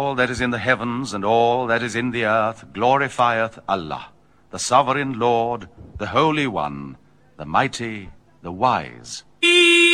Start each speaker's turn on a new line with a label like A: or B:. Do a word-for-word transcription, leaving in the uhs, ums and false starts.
A: All that is in the heavens and all that is in the earth glorifieth Allah, the sovereign Lord, the Holy One, the mighty, the wise.